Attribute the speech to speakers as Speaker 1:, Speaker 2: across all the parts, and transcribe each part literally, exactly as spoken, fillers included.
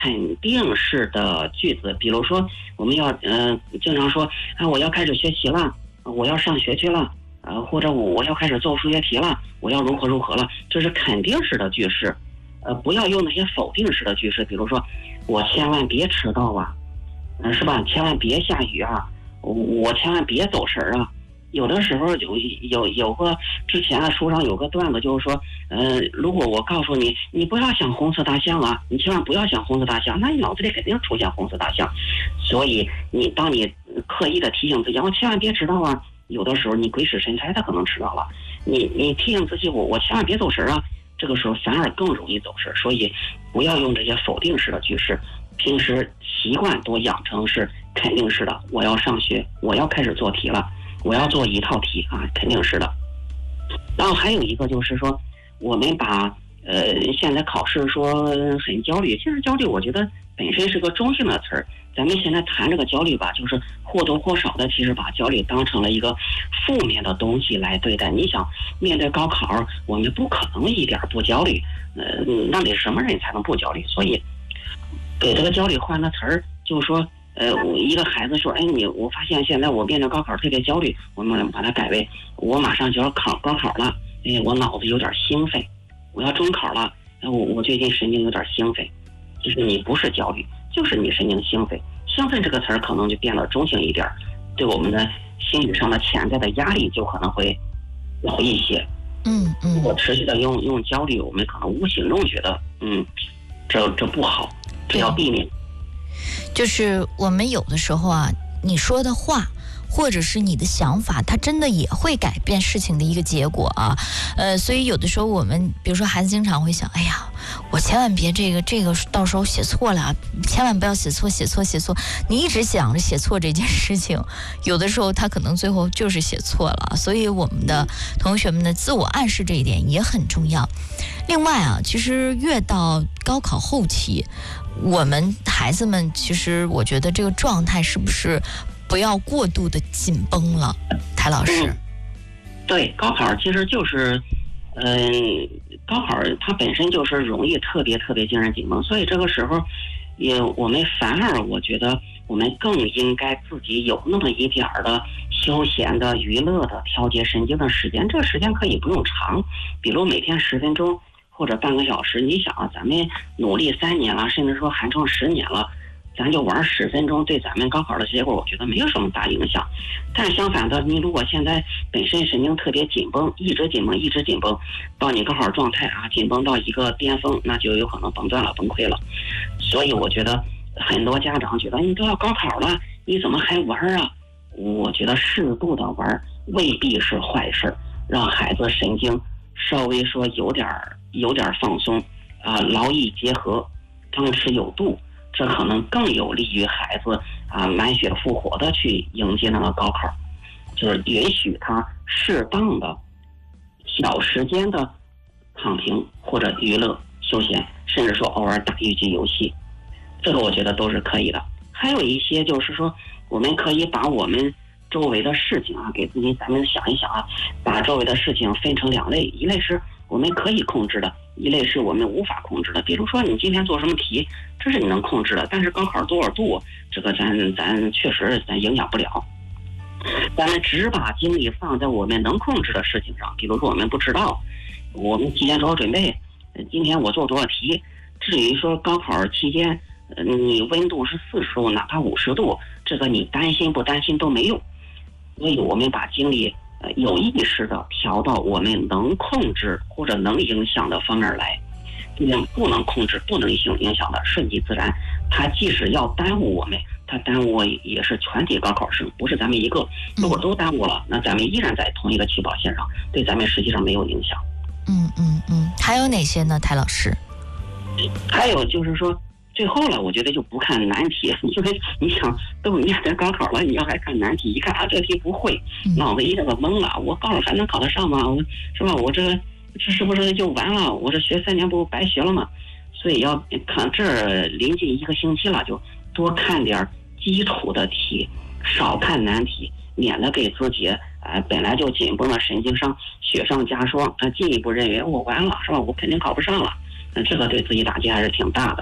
Speaker 1: 肯定式的句子，比如说我们要呃经常说啊，我要开始学习了，我要上学去了，呃或者我要开始做数学题了，我要如何如何了，这是肯定式的句式。呃，不要用那些否定式的句式，比如说我千万别迟到啊，嗯，是吧？千万别下雨啊，我我千万别走神儿啊。有的时候有有有个之前的书上有个段子，就是说，呃，如果我告诉你，你不要想红色大象啊，你千万不要想红色大象，那你脑子里肯定出现红色大象。所以你当你刻意的提醒自己，我千万别迟到啊，有的时候你鬼使神差，他可能迟到了。你你提醒自己，我我千万别走神啊。这个时候反而更容易走神，所以不要用这些否定式的句式，平时习惯多养成是肯定式的。我要上学，我要开始做题了，我要做一套题啊，肯定式的。然后还有一个就是说，我们把呃现在考试说很焦虑，其实焦虑我觉得本身是个中性的词儿。咱们现在谈这个焦虑吧，就是或多或少的其实把焦虑当成了一个负面的东西来对待。你想面对高考，我们不可能一点不焦虑，呃，那得什么人才能不焦虑？所以给这个焦虑换个词儿，就是说，呃，一个孩子说，哎，你我发现现在我面对高考特别焦虑，我们把它改为我马上就要考高考了，哎，我脑子有点兴奋，我要中考了，哎，我我最近神经有点兴奋，就是你不是焦虑。就是你神经兴奋，兴奋这个词儿可能就变得中性一点，对我们的心理上的潜在的压力就可能会小一些。
Speaker 2: 嗯嗯，
Speaker 1: 如果持续的用用焦虑，我们可能无形中觉得，嗯，这这不好，这要避免。
Speaker 2: 就是我们有的时候啊，你说的话。或者是你的想法，它真的也会改变事情的一个结果啊，呃，所以有的时候我们，比如说孩子经常会想，哎呀，我千万别这个这个到时候写错了，千万不要写错写错写错。你一直想着写错这件事情，有的时候他可能最后就是写错了。所以我们的同学们的自我暗示这一点也很重要。另外啊，其实越到高考后期，我们孩子们其实我觉得这个状态是不是？不要过度的紧绷了，台老师。
Speaker 1: 嗯、对，高考其实就是，嗯、呃，高考它本身就是容易特别特别精神紧绷，所以这个时候，也我们反而我觉得我们更应该自己有那么一点儿的休闲的、娱乐的、调节神经的时间。这个时间可以不用长，比如每天十分钟或者半个小时。你想啊，咱们努力三年了，甚至说寒窗十年了。咱就玩十分钟，对咱们高考的结果，我觉得没有什么大影响。但是相反的，你如果现在本身神经特别紧绷，一直紧绷，一直紧绷，到你高考状态啊，紧绷到一个巅峰，那就有可能崩断了，崩溃了。所以我觉得很多家长觉得你都要高考了，你怎么还玩啊？我觉得适度的玩未必是坏事，让孩子神经稍微说有点有点放松啊、呃，劳逸结合，张弛有度。这可能更有利于孩子啊满血复活的去迎接那个高考，就是允许他适当的小时间的躺平或者娱乐休闲，甚至说偶尔打一局游戏，这个我觉得都是可以的。还有一些就是说，我们可以把我们周围的事情啊，给自己咱们想一想啊，把周围的事情分成两类，一类是我们可以控制的，一类是我们无法控制的。比如说你今天做什么题，这是你能控制的，但是高考多少度，这个咱咱确实咱影响不了。咱们只把精力放在我们能控制的事情上，比如说我们不知道，我们提前做好准备，今天我做多少题。至于说高考期间，你温度是四十度，哪怕五十度，这个你担心不担心都没用。所以我们把精力呃有意识的调到我们能控制或者能影响的方面来。不能控制、不能影响的，顺其自然。它即使要耽误我们，它耽误也是全体高考生，不是咱们一个。如果都耽误了，那咱们依然在同一个起跑线上，对咱们实际上没有影响。
Speaker 2: 嗯嗯嗯，还有哪些呢，台老师？
Speaker 1: 还有就是说，最后了，我觉得就不看难题，因为你想都面对高考了，你要还看难题，一看啊这个题不会，脑子一下子懵了，我高考还能考得上吗？我是吧？我这个。这是不是就完了？我这学三年不白学了吗？所以要看这临近一个星期了，就多看点基础的题，少看难题，免得给自己啊、呃、本来就紧绷的神经上雪上加霜啊、呃，进一步认为我完了是吧？我肯定考不上了，那这个对自己打击还是挺大的。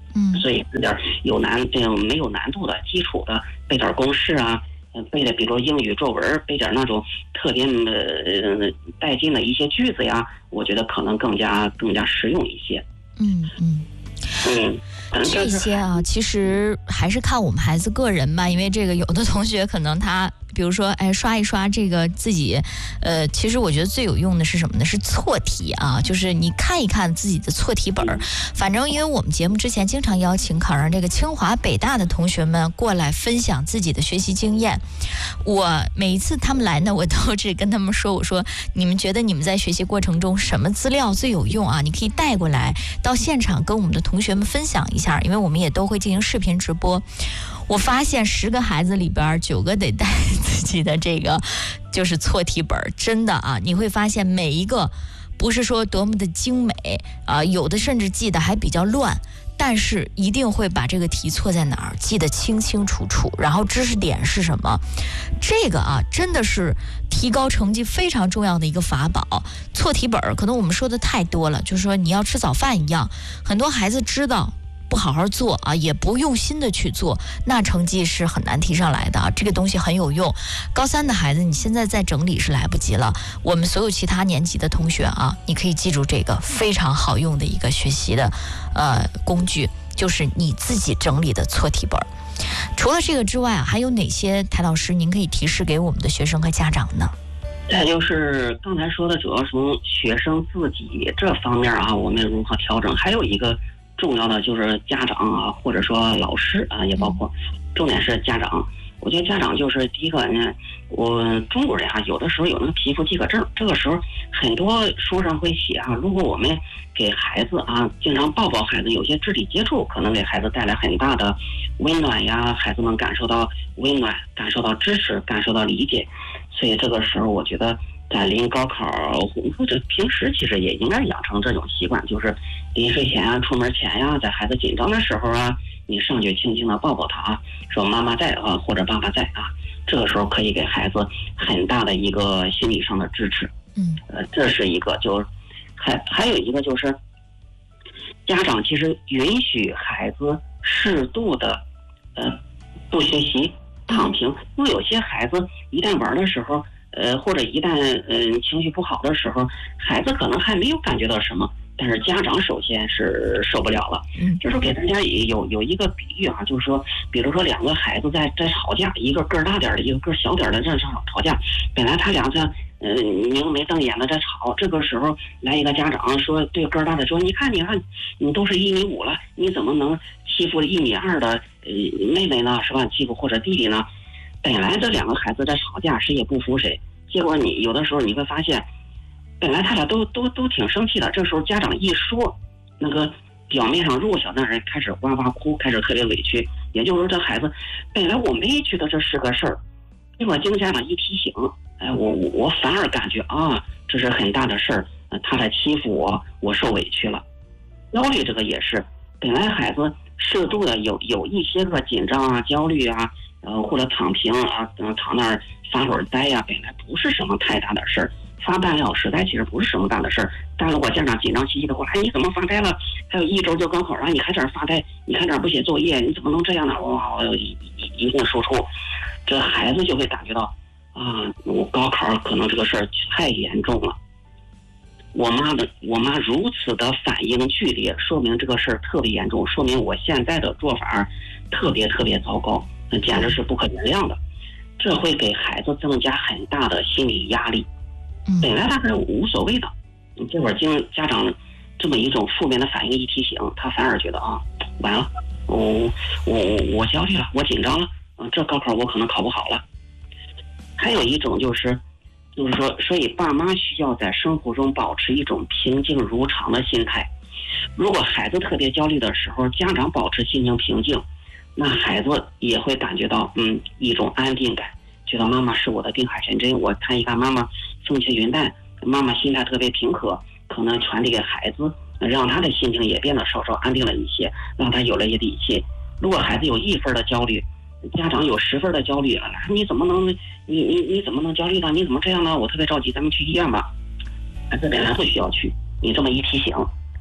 Speaker 2: 嗯，
Speaker 1: 所以这点有难这种没有难度的基础的背点公式啊，背的比如英语作文背点那种特别呃带劲的一些句子呀，我觉得可能更加更加实用一些。
Speaker 2: 嗯嗯。
Speaker 1: 嗯，
Speaker 2: 这些啊，其实还是看我们孩子个人吧，因为这个有的同学可能他，比如说，哎，刷一刷这个自己，呃，其实我觉得最有用的是什么呢？是错题啊，就是你看一看自己的错题本儿。反正因为我们节目之前经常邀请考上这个清华北大的同学们过来分享自己的学习经验，我每一次他们来呢，我都是跟他们说，我说你们觉得你们在学习过程中什么资料最有用啊？你可以带过来到现场跟我们的同学们分享一下，因为我们也都会进行视频直播。我发现十个孩子里边九个得带自己的这个就是错题本，真的啊，你会发现每一个不是说多么的精美啊，有的甚至记得还比较乱，但是一定会把这个题错在哪儿记得清清楚楚，然后知识点是什么，这个啊真的是提高成绩非常重要的一个法宝。错题本可能我们说的太多了，就是说你要吃早饭一样，很多孩子知道不好好做啊，也不用心的去做，那成绩是很难提上来的啊。这个东西很有用。高三的孩子，你现在再整理是来不及了。我们所有其他年级的同学啊，你可以记住这个非常好用的一个学习的呃工具，就是你自己整理的错题本。除了这个之外啊，还有哪些台老师您可以提示给我们的学生和家长呢？
Speaker 1: 再就是刚才说的，主要从学生自己这方面啊，我们如何调整，还有一个重要的就是家长啊，或者说老师啊，也包括，重点是家长。我觉得家长就是第一个呢，我中国人啊，有的时候有那个皮肤饥渴症，这个时候很多书上会写啊，如果我们给孩子啊经常抱抱孩子，有些肢体接触，可能给孩子带来很大的温暖呀，孩子能感受到温暖，感受到支持，感受到理解。所以这个时候，我觉得在临高考或者平时，其实也应该养成这种习惯，就是临睡前啊、出门前呀，在孩子紧张的时候啊，你上去轻轻的抱抱他，说妈妈在啊，或者爸爸在啊，这个时候可以给孩子很大的一个心理上的支持。
Speaker 2: 嗯，
Speaker 1: 呃，这是一个，就还还有一个就是，家长其实允许孩子适度的呃不学习躺平，因为有些孩子一旦玩的时候，呃，或者一旦嗯、呃、情绪不好的时候，孩子可能还没有感觉到什么，但是家长首先是受不了了。
Speaker 2: 嗯，
Speaker 1: 就是给大家有有一个比喻啊，就是说，比如说两个孩子在在吵架，一个个儿大点的，一个个儿小点的，在吵吵架，本来他俩在嗯、呃、明眉瞪眼的在吵，这个时候来一个家长说，对个儿大的说，你看你看，你都是一米五了，你怎么能欺负一米二的呃妹妹呢？是吧？欺负或者弟弟呢？本来这两个孩子在吵架，谁也不服谁，结果你有的时候你会发现，本来他俩都都都挺生气的，这时候家长一说，那个表面上弱小的人开始哇哇哭，开始特别委屈。也就是说，这孩子本来我没觉得这是个事儿，结果经家长一提醒，哎，我我我反而感觉啊，这是很大的事儿，他在欺负我，我受委屈了。焦虑这个也是，本来孩子适度的有有一些个紧张啊、焦虑啊。呃，或者躺平啊，嗯，躺那儿发会儿呆呀、啊，本来不是什么太大的事儿，发半个小时呆其实不是什么大的事儿。但如果家长紧张兮兮的过来，哎，你怎么发呆了？还有一周就高考了，你还在这发呆？你还在这不写作业？你怎么能这样呢？哇，一一一顿输出，这孩子就会感觉到啊，我高考可能这个事儿太严重了。我妈的，我妈如此的反应剧烈，说明这个事儿特别严重，说明我现在的做法特别特别糟糕。那简直是不可原谅的，这会给孩子增加很大的心理压力。本来他是无所谓的，这会儿经家长这么一种负面的反应一提醒，他反而觉得啊，完了，我我我焦虑了，我紧张了，啊，这高考我可能考不好了。还有一种就是，就是说，所以爸妈需要在生活中保持一种平静如常的心态。如果孩子特别焦虑的时候，家长保持心情平静。那孩子也会感觉到嗯一种安定感，觉得妈妈是我的定海神针。我看一看妈妈风轻云淡，妈妈心态特别平和，可能传递给孩子，让他的心情也变得稍稍安定了一些，让他有了一些底气。如果孩子有一分的焦虑，家长有十分的焦虑，你怎么能你你你怎么能焦虑呢？你怎么这样呢？我特别着急，咱们去医院吧。孩子本来不需要去，你这么一提醒，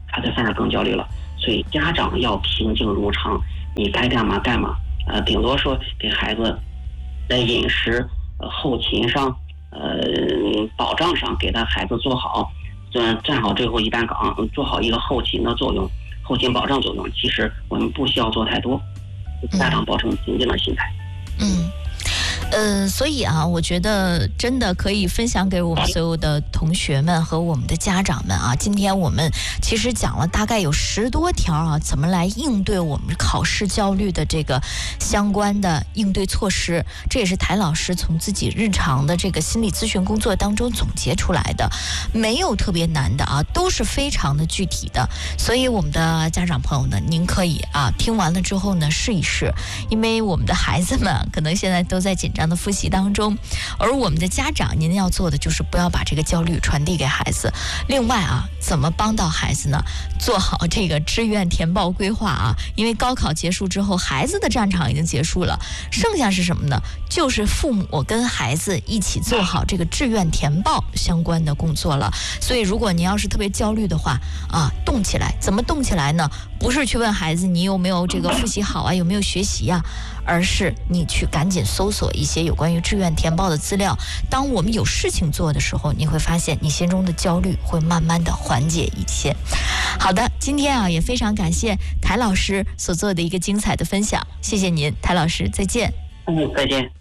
Speaker 1: 孩子反而更焦虑了。所以家长要平静如常，你该干嘛干嘛，呃，顶多说给孩子在饮食、呃后勤上、呃保障上给他孩子做好，嗯，站好最后一班岗，做好一个后勤的作用，后勤保障作用。其实我们不需要做太多，家长保持平静的心态。
Speaker 2: 嗯。呃，所以啊，我觉得真的可以分享给我们所有的同学们和我们的家长们啊。今天我们其实讲了大概有十多条啊，怎么来应对我们考试焦虑的这个相关的应对措施。这也是台老师从自己日常的这个心理咨询工作当中总结出来的，没有特别难的啊，都是非常的具体的。所以我们的家长朋友呢，您可以啊听完了之后呢试一试，因为我们的孩子们可能现在都在紧张这样的复习当中，而我们的家长，您要做的就是不要把这个焦虑传递给孩子。另外啊，怎么帮到孩子呢？做好这个志愿填报规划啊，因为高考结束之后，孩子的战场已经结束了，剩下是什么呢？就是父母跟孩子一起做好这个志愿填报相关的工作了。所以，如果您要是特别焦虑的话啊，动起来，怎么动起来呢？不是去问孩子你有没有这个复习好啊，有没有学习啊，而是你去赶紧搜索一些有关于志愿填报的资料。当我们有事情做的时候，你会发现你心中的焦虑会慢慢的缓解一些。好的，今天啊也非常感谢台老师所做的一个精彩的分享，谢谢您，台老师，再见。
Speaker 1: 嗯，再见。